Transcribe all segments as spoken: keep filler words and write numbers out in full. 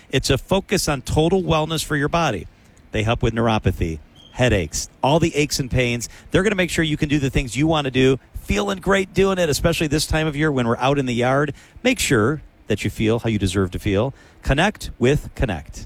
It's a focus on total wellness for your body. They help with neuropathy, headaches, all the aches and pains. They're going to make sure you can do the things you want to do, feeling great doing it, especially this time of year when we're out in the yard. Make sure that you feel how you deserve to feel. Connect with Connect.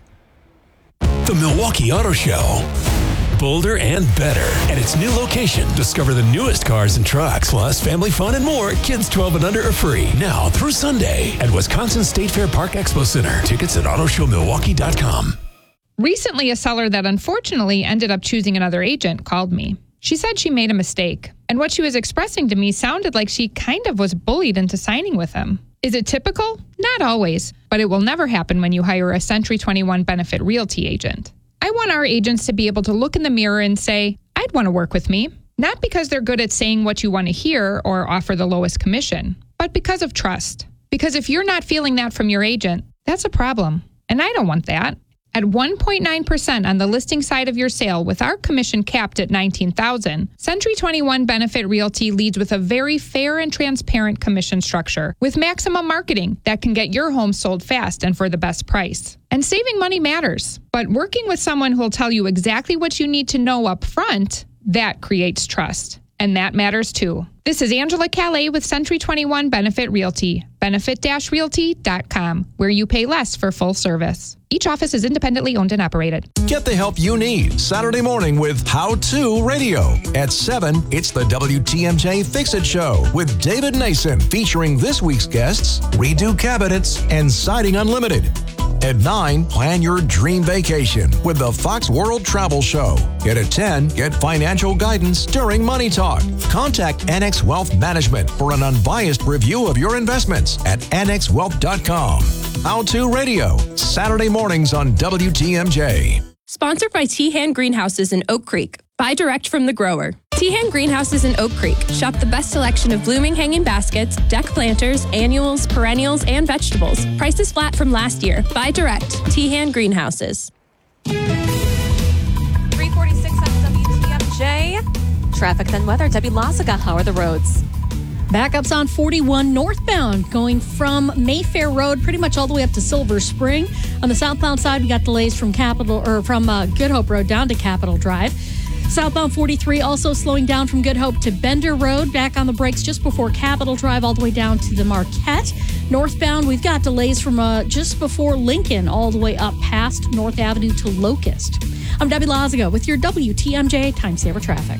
The Milwaukee Auto Show. Bolder and better. At its new location, discover the newest cars and trucks, plus family fun and more. Kids twelve and under are free now through Sunday at Wisconsin State Fair Park Expo Center. Tickets at auto show milwaukee dot com. Recently, a seller that unfortunately ended up choosing another agent called me. She said she made a mistake, and what she was expressing to me sounded like she kind of was bullied into signing with him. Is it typical? Not always, but it will never happen when you hire a Century twenty-one Benefit Realty agent. I want our agents to be able to look in the mirror and say, I'd want to work with me, not because they're good at saying what you want to hear or offer the lowest commission, but because of trust. Because if you're not feeling that from your agent, that's a problem, and I don't want that. At one point nine percent on the listing side of your sale with our commission capped at nineteen thousand dollars, Century twenty-one Benefit Realty leads with a very fair and transparent commission structure with maximum marketing that can get your home sold fast and for the best price. And saving money matters, but working with someone who will tell you exactly what you need to know up front, that creates trust. And that matters too. This is Angela Calais with Century twenty-one Benefit Realty, benefit dash realty dot com, where you pay less for full service. Each office is independently owned and operated. Get the help you need Saturday morning with How To Radio. At seven, it's the W T M J Fix-It Show with David Nason, featuring this week's guests, Redo Cabinets and Siding Unlimited. At nine, plan your dream vacation with the Fox World Travel Show. And at ten, get financial guidance during Money Talk. Contact Annex Wealth Management for an unbiased review of your investments at annex wealth dot com. How To Radio, Saturday mornings on W T M J. Sponsored by Tehan Greenhouses in Oak Creek. Buy direct from the grower. Tehan Greenhouses in Oak Creek. Shop the best selection of blooming hanging baskets, deck planters, annuals, perennials, and vegetables. Prices flat from last year. Buy direct. Tehan Greenhouses. three forty-six on W T M J. Traffic then weather. Debbie Lazaga, how are the roads? Backups on forty-one northbound going from Mayfair Road pretty much all the way up to Silver Spring. On the southbound side, we got delays from Capitol or from uh, Good Hope Road down to Capitol Drive. Southbound forty-three also slowing down from Good Hope to Bender Road, back on the brakes just before Capitol Drive all the way down to the Marquette. Northbound, we've got delays from uh, just before Lincoln all the way up past North Avenue to Locust. I'm Debbie Lazaga with your W T M J Time Saver Traffic.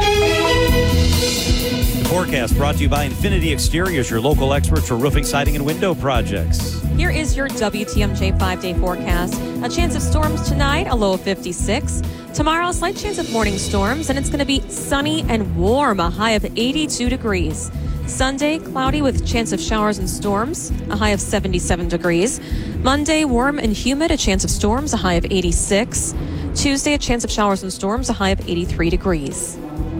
The forecast brought to you by Infinity Exteriors, your local experts for roofing, siding, and window projects. Here is your W T M J five-day forecast. A chance of storms tonight, a low of fifty-six. Tomorrow, a slight chance of morning storms, and it's going to be sunny and warm, a high of eighty-two degrees. Sunday, cloudy with chance of showers and storms, a high of seventy-seven degrees. Monday, warm and humid, a chance of storms, a high of eighty-six. Tuesday, a chance of showers and storms, a high of eighty-three degrees.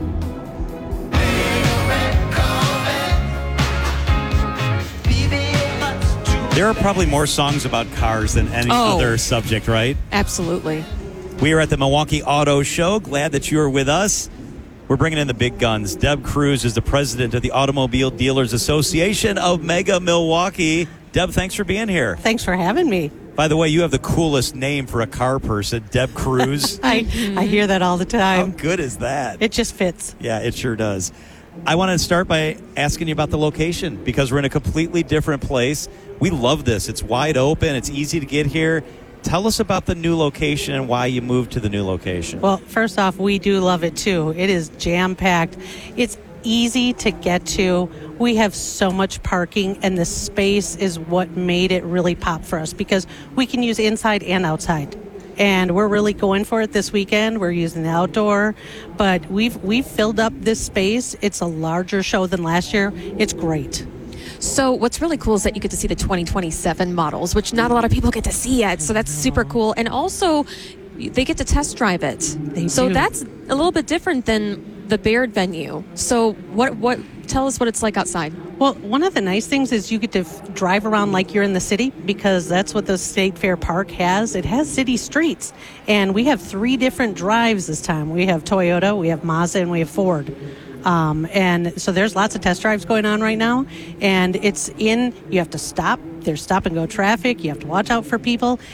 There are probably more songs about cars than any Oh. other subject, right? Absolutely. We are at the Milwaukee Auto Show. Glad that you are with us. We're bringing in the big guns. Deb Cruz is the president of the Automobile Dealers Association of Mega Milwaukee. Deb, thanks for being here. Thanks for having me. By the way, you have the coolest name for a car person, Deb Cruz. I, I hear that all the How time. good is that? It just fits. Yeah, it sure does. I want to start by asking you about the location because we're in a completely different place. We love this. It's wide open. It's easy to get here. Tell us about the new location and why you moved to the new location. Well, first off, we do love it too. It is jam-packed. It's easy to get to. We have so much parking, and the space is what made it really pop for us because we can use inside and outside. And we're really going for it this weekend. We're using the outdoor, but we've we've filled up this space. It's a larger show than last year. It's great. So what's really cool is that you get to see the twenty twenty-seven models, which not a lot of people get to see yet. So that's super cool. And also, they get to test drive it. They so do. that's a little bit different than the Baird venue. So what what tell us what it's like outside. Well, one of the nice things is you get to f- drive around like you're in the city because that's what the State Fair Park has. It has city streets. And we have three different drives this time. We have Toyota, we have Mazda, and we have Ford. Um, and so there's lots of test drives going on right now. And it's in, you have to stop. There's stop and go traffic. You have to watch out for people.